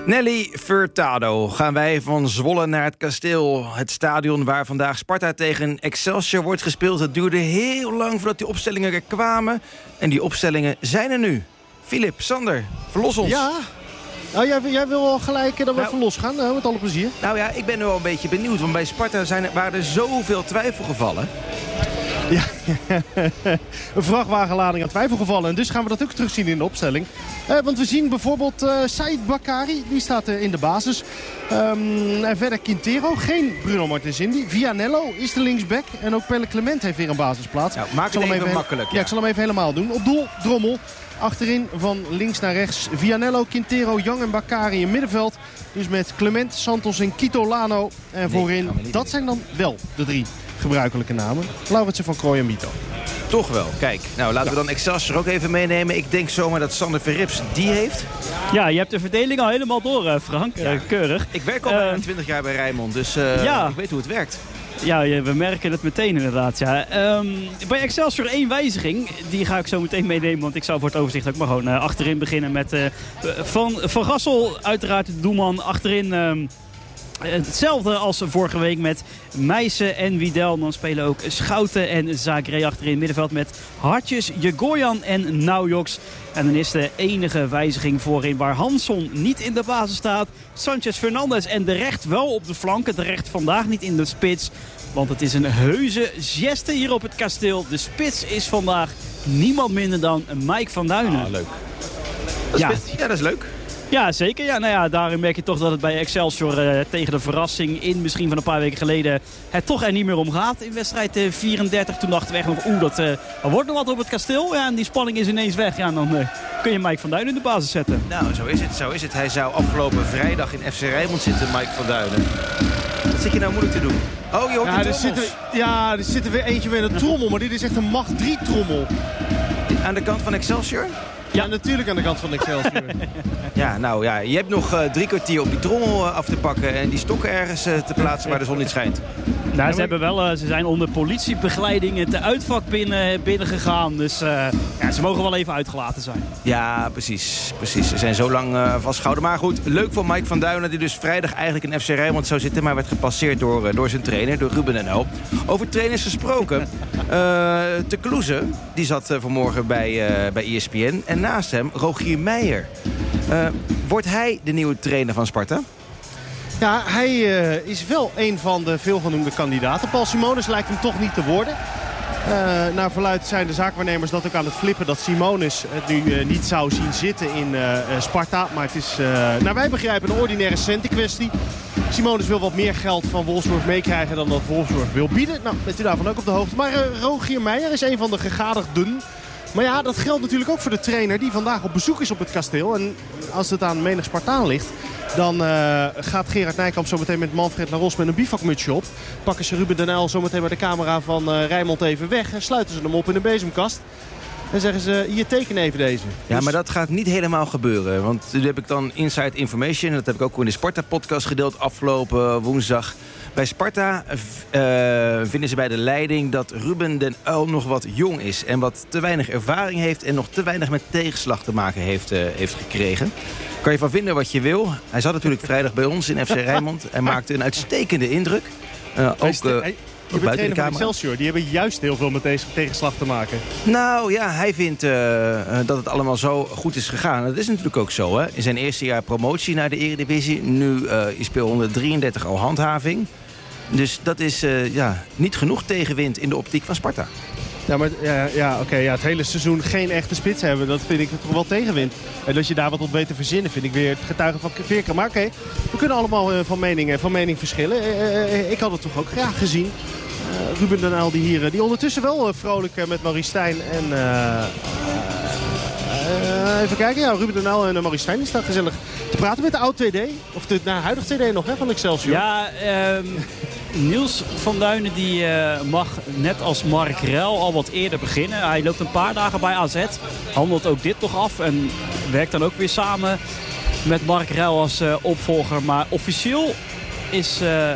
Nelly Furtado. Gaan wij van Zwolle naar het Kasteel. Het stadion waar vandaag Sparta tegen Excelsior wordt gespeeld. Het duurde heel lang voordat die opstellingen er kwamen. En die opstellingen zijn er nu. Filip, Sander, verlos ons. Ja, nou, jij wil al gelijk dat we even losgaan. Met alle plezier. Nou ja, ik ben nu wel een beetje benieuwd. Want bij Sparta waren er zoveel twijfelgevallen. Ja, een vrachtwagenlading aan twijfelgevallen. En dus gaan we dat ook terugzien in de opstelling. Want we zien bijvoorbeeld Said Bakari, die staat in de basis. En verder Quintero, geen Bruno Martins Indi. Vianello is de linksback. En ook Pelle Clement heeft weer een basisplaats. Nou, maak het even makkelijk. Ja, ik zal hem even helemaal doen. Op doel, Drommel. Achterin van links naar rechts Vianello, Quintero, Young en Bakari in middenveld. Dus met Clement, Santos en Quito Lano. En voorin, dat zijn dan wel de 3 gebruikelijke namen. Lauritsen, Van Krooij en Mito. Toch wel. Kijk, nou laten we dan Excelsior ook even meenemen. Ik denk zomaar dat Sander Verrips die heeft. Ja, je hebt de verdeling al helemaal door, Frank. Ja. Keurig. Ik werk al bijna 20 jaar bij Rijnmond, dus ik weet hoe het werkt. Ja, we merken het meteen inderdaad. Ja. Bij Excelsior 1 wijziging. Die ga ik zo meteen meenemen. Want ik zou voor het overzicht ook maar gewoon achterin beginnen met Van Gassel. Uiteraard de doelman achterin. Hetzelfde als vorige week met Meijsen en Widel. Dan spelen ook Schouten en Zagré achterin. Middenveld met Hartjes, Jegoyan en Naujoks. En dan is de enige wijziging voorin waar Hansson niet in de basis staat. Sanchez Fernandes en de Recht wel op de flanken. De Recht vandaag niet in de spits. Want het is een heuse geste hier op het kasteel. De spits is vandaag niemand minder dan Mike van Duinen. Ah, leuk. Dat is leuk. Ja, zeker. Ja, nou ja, daarin merk je toch dat het bij Excelsior tegen de verrassing in misschien van een paar weken geleden het toch er niet meer om gaat. In wedstrijd 34 toen dachten we echt nog, dat wordt nog wat op het kasteel. Ja, en die spanning is ineens weg. Ja, dan kun je Mike van Duinen in de basis zetten. Nou, zo is het. Hij zou afgelopen vrijdag in FC Rijnmond zitten, Mike van Duinen. Wat zit je nou moeilijk te doen? Oh, je hoort de trommels. Er zit er weer eentje weer in de trommel, maar dit is echt een macht 3 trommel. Aan de kant van Excelsior? Ja, natuurlijk aan de kant van Excelsior. Ja, nou ja, je hebt nog 3 kwartier op die trommel af te pakken en die stokken ergens te plaatsen waar de zon niet schijnt. Nou, ze zijn onder politiebegeleiding het uitvak binnen gegaan. Dus ze mogen wel even uitgelaten zijn. Ja, precies. Ze zijn zo lang vastgehouden. Maar goed, leuk voor Mike van Duinen, die dus vrijdag eigenlijk in FC Rijnmond zou zitten, maar werd gepasseerd door zijn trainer, door Ruben NL. Over trainers gesproken. Te Kloeze, die zat vanmorgen bij ESPN. En naast hem Rogier Meijer. Wordt hij de nieuwe trainer van Sparta? Ja, hij is wel een van de veelgenoemde kandidaten. Paul Simonis lijkt hem toch niet te worden. Naar verluidt zijn de zaakwaarnemers dat ook aan het flippen dat Simonis het nu niet zou zien zitten in Sparta. Maar het is, naar wij begrijpen, een ordinaire centenkwestie. Simonis wil wat meer geld van Wolfsburg meekrijgen dan dat Wolfsburg wil bieden. Nou, bent u daarvan ook op de hoogte. Maar Rogier Meijer is een van de gegadigden. Maar ja, dat geldt natuurlijk ook voor de trainer die vandaag op bezoek is op het kasteel. En als het aan menig Spartaan ligt, dan gaat Gerard Nijkamp zo meteen met Manfred Laros met een bivakmutsje op. Pakken ze Ruben Den Uyl zo meteen bij de camera van Rijnmond even weg. En sluiten ze hem op in een bezemkast. En zeggen ze, hier teken even deze. Ja, maar dat gaat niet helemaal gebeuren. Want nu heb ik dan inside information. En dat heb ik ook in de Sparta-podcast gedeeld afgelopen woensdag. Bij Sparta vinden ze bij de leiding dat Ruben Den Uyl nog wat jong is. En wat te weinig ervaring heeft en nog te weinig met tegenslag te maken heeft gekregen. Kan je van vinden wat je wil. Hij zat natuurlijk vrijdag bij ons in FC Rijnmond. Hij maakte een uitstekende indruk. Je bent trainer van Excelsior. Die hebben juist heel veel met deze tegenslag te maken. Nou ja, hij vindt dat het allemaal zo goed is gegaan. Dat is natuurlijk ook zo. Hè? In zijn eerste jaar promotie naar de Eredivisie. Nu is speel 133 al handhaving. Dus dat is niet genoeg tegenwind in de optiek van Sparta. Ja, maar het hele seizoen geen echte spits hebben, dat vind ik toch wel tegenwind. En dat je daar wat op weet te verzinnen, vind ik weer het getuige van Veerkracht. Maar oké, we kunnen allemaal van mening verschillen. Ik had het toch ook graag gezien. Ruben Den Uyl die ondertussen wel vrolijk met Maurice Stijn en... even kijken, ja, Ruben Den Uyl en Maurice Stijn die staan gezellig te praten met de oud-TD. Of de huidige TD nog, hè, van Excelsior. Ja, Niels van Duinen die mag net als Mark Ruil al wat eerder beginnen. Hij loopt een paar dagen bij AZ, handelt ook dit nog af en werkt dan ook weer samen met Mark Ruil als opvolger. Maar officieel is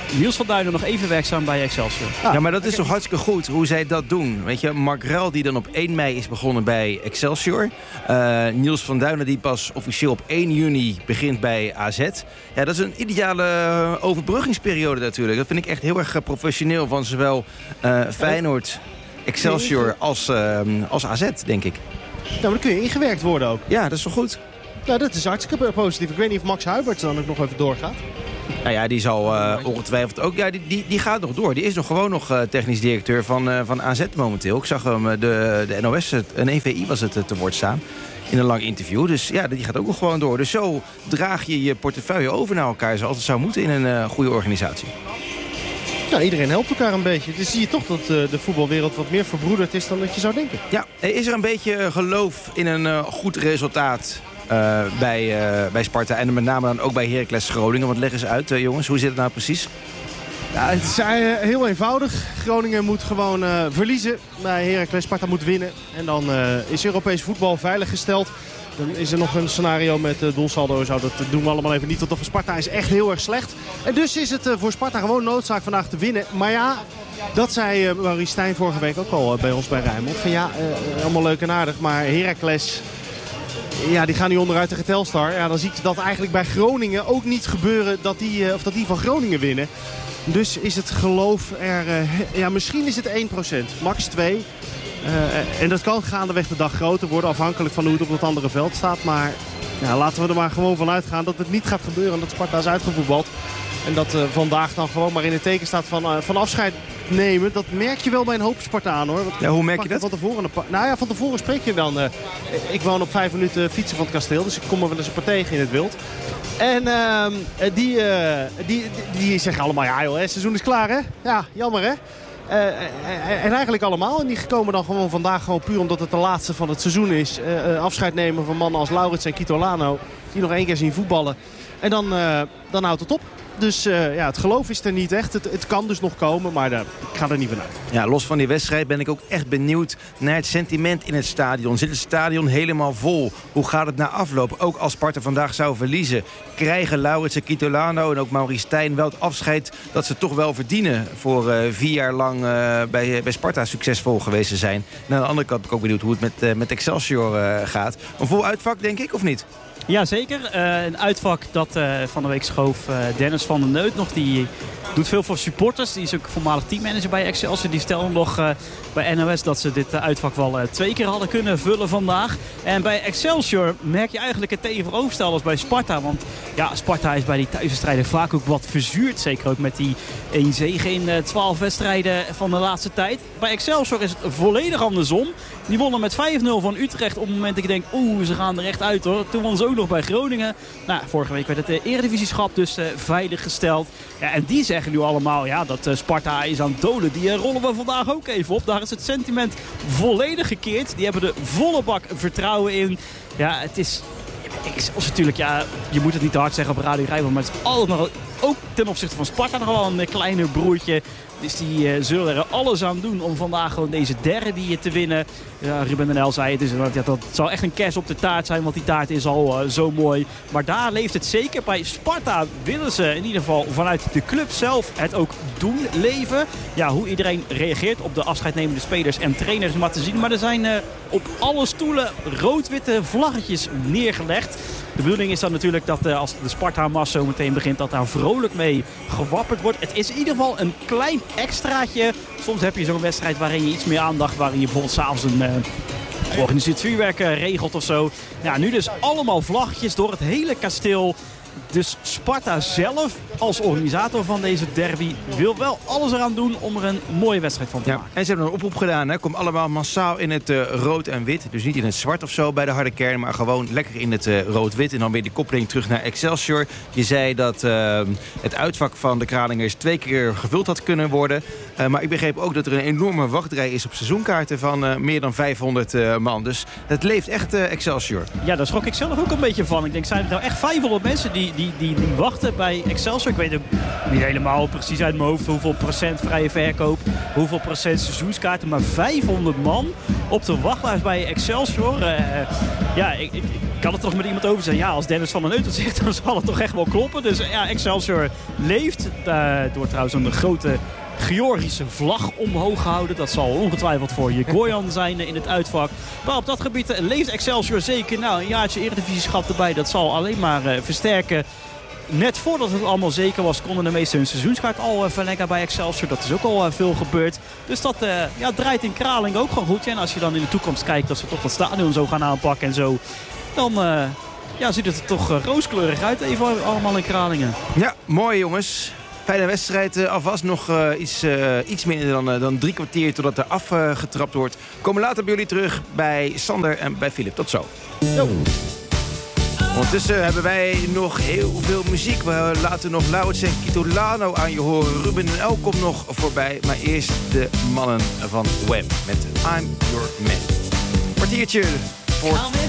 Niels van Duinen nog even werkzaam bij Excelsior. Ja, maar dat is toch hartstikke goed hoe zij dat doen. Weet je, Mark Ruil die dan op 1 mei is begonnen bij Excelsior. Niels van Duinen die pas officieel op 1 juni begint bij AZ. Ja, dat is een ideale overbruggingsperiode natuurlijk. Dat vind ik echt heel erg professioneel van zowel Feyenoord, Excelsior als AZ, denk ik. Nou, maar dan kun je ingewerkt worden ook. Ja, dat is wel goed. Nou, dat is hartstikke positief. Ik weet niet of Max Huibert dan ook nog even doorgaat. Nou ja, die zal ongetwijfeld ook... Ja, die gaat nog door. Die is nog gewoon technisch directeur van AZ momenteel. Ik zag hem de NOS, een EVI was het, te woord staan. In een lang interview. Dus ja, die gaat ook nog gewoon door. Dus zo draag je je portefeuille over naar elkaar zoals het zou moeten in een goede organisatie. Nou, iedereen helpt elkaar een beetje. Dus zie je toch dat de voetbalwereld wat meer verbroederd is dan dat je zou denken. Ja, is er een beetje geloof in een goed resultaat bij Sparta en met name dan ook bij Heracles Groningen? Want leg eens uit, jongens, hoe zit het nou precies? Ja, het is heel eenvoudig. Groningen moet gewoon verliezen bij Heracles. Sparta moet winnen. En dan is Europees voetbal veilig gesteld. Dan is er nog een scenario met doelsaldo. Dat doen we allemaal even niet. Want voor Sparta is echt heel erg slecht. En dus is het voor Sparta gewoon noodzaak vandaag te winnen. Maar ja, dat zei Maurice Stijn vorige week ook al bij ons bij Rijnmond. Van ja, allemaal leuk en aardig. Maar Heracles, ja, die gaan nu onderuit tegen Telstar. Ja, dan zie je dat eigenlijk bij Groningen ook niet gebeuren dat die van Groningen winnen. Dus is het geloof er... ja, misschien is het 1%. Max 2. En dat kan gaandeweg de dag groter worden. Afhankelijk van hoe het op dat andere veld staat. Maar ja, laten we er maar gewoon van uitgaan dat het niet gaat gebeuren. Dat Sparta is uitgevoetbald. En dat vandaag dan gewoon maar in het teken staat van afscheid nemen. Dat merk je wel bij een hoop Spartaan, hoor. Ja, hoe merk je dat? Van tevoren spreek je dan... ik woon op 5 minuten fietsen van het kasteel. Dus ik kom er wel eens een paar tegen in het wild. En die zeggen allemaal, ja joh, het seizoen is klaar, hè? Ja, jammer, hè? En eigenlijk allemaal. En die komen dan gewoon vandaag gewoon puur omdat het de laatste van het seizoen is. Afscheid nemen van mannen als Laurits en Kitolano. Die nog 1 keer zien voetballen. En dan houdt het op. Dus ja, het geloof is er niet echt. Het kan dus nog komen, maar ik ga er niet vanuit. Ja, los van die wedstrijd ben ik ook echt benieuwd naar het sentiment in het stadion. Zit het stadion helemaal vol? Hoe gaat het na afloop? Ook als Sparta vandaag zou verliezen. Krijgen Laurits en Kitolano en ook Maurice Stijn wel het afscheid dat ze toch wel verdienen voor 4 jaar lang bij Sparta succesvol geweest te zijn? En aan de andere kant ben ik ook benieuwd hoe het met Excelsior gaat. Een vol uitvak, denk ik, of niet? Ja, zeker. Een uitvak dat van de week schoof Dennis van der Neut nog. Die doet veel voor supporters. Die is ook voormalig teammanager bij Excelsior. Die stelde nog bij NOS dat ze dit uitvak wel 2 keer hadden kunnen vullen vandaag. En bij Excelsior merk je eigenlijk het tegenovergestelde als bij Sparta. Want ja, Sparta is bij die thuiswedstrijden vaak ook wat verzuurd. Zeker ook met die 1 zege in 12 wedstrijden van de laatste tijd. Bij Excelsior is het volledig andersom. Die wonnen met 5-0 van Utrecht op het moment dat ik denk, ze gaan er echt uit, hoor. Toen wonnen ze ook nog bij Groningen. Nou, vorige week werd het eredivisieschap dus veilig gesteld. Ja, en die zeggen nu allemaal, ja, dat Sparta is aan het doden. Die rollen we vandaag ook even op. Daar is het sentiment volledig gekeerd. Die hebben er volle bak vertrouwen in. Ja, het is... Excelsior natuurlijk, ja, je moet het niet te hard zeggen op Radio Rijnmond, maar het is altijd nog, ook ten opzichte van Sparta, nog wel een kleiner broertje. Dus die zullen er alles aan doen om vandaag gewoon deze derby te winnen. Ja, Ruben en El zei het, dus, dat zal echt een kers op de taart zijn, want die taart is al zo mooi. Maar daar leeft het zeker. Bij Sparta willen ze in ieder geval vanuit de club zelf het ook doen leven. Ja, hoe iedereen reageert op de afscheidnemende spelers en trainers maar te zien. Maar er zijn op alle stoelen rood-witte vlaggetjes neergelegd. De bedoeling is dan natuurlijk dat als de Sparta-mars zo meteen begint, dat daar vrolijk mee gewapperd wordt. Het is in ieder geval een klein extraatje. Soms heb je zo'n wedstrijd waarin je iets meer aandacht, waarin je bijvoorbeeld s'avonds een georganiseerd vuurwerk regelt of zo. Ja, nu dus allemaal vlaggetjes door het hele kasteel. Dus Sparta zelf als organisator van deze derby wil wel alles eraan doen om er een mooie wedstrijd van te maken. En ze hebben een oproep gedaan. Hè. Kom allemaal massaal in het rood en wit. Dus niet in het zwart of zo bij de harde kern. Maar gewoon lekker in het rood-wit. En dan weer die koppeling terug naar Excelsior. Je zei dat het uitvak van de Kralingers 2 keer gevuld had kunnen worden. Maar ik begreep ook dat er een enorme wachtrij is op seizoenkaarten van meer dan 500 man. Dus het leeft echt Excelsior. Ja, daar schrok ik zelf ook een beetje van. Ik denk, zijn er nou echt 500 mensen die wachten bij Excelsior? Ik weet ook niet helemaal precies uit mijn hoofd hoeveel procent vrije verkoop, hoeveel procent seizoenskaarten. Maar 500 man op de wachtlijst bij Excelsior. Ja, ik had het toch met iemand over zeggen. Ja, als Dennis van den Neut het zegt, dan zal het toch echt wel kloppen. Dus ja, Excelsior leeft. Door trouwens een grote Georgische vlag omhoog gehouden. Dat zal ongetwijfeld voor Jegoyan zijn in het uitvak. Maar op dat gebied leeft Excelsior zeker. Nou, een jaartje Eredivisieschap erbij. Dat zal alleen maar versterken. Net voordat het allemaal zeker was, konden de meesten hun seizoenskaart al verlengen bij Excelsior. Dat is ook al veel gebeurd. Dus dat draait in Kralingen ook gewoon goed. Ja, en als je dan in de toekomst kijkt dat ze toch dat stadion zo gaan aanpakken en zo. Dan ziet het er toch rooskleurig uit even allemaal in Kralingen. Ja, mooi jongens. Fijne wedstrijd alvast. Nog iets minder dan 3 kwartier totdat er afgetrapt wordt. We komen later bij jullie terug bij Sander en bij Filip. Tot zo. Yo. Ondertussen hebben wij nog heel veel muziek. We laten nog Laurits en Kitolano aan je horen. Ruben en El komt nog voorbij. Maar eerst de mannen van Wham met I'm Your Man. Kwartiertje voor...